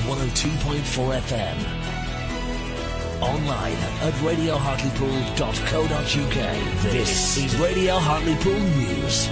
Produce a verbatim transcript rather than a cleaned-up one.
one oh two point four F M. Online at radio hartlepool dot co dot uk. This is Radio Hartlepool News.